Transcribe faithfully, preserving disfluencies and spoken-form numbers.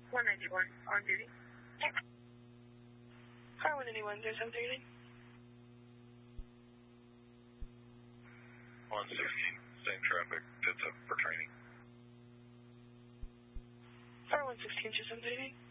one ninety-one, on duty. Car one ninety-one, zero seven thirty-nine. one sixteen, same traffic, it's up for training. Car one sixteen, two seven thirty-nine.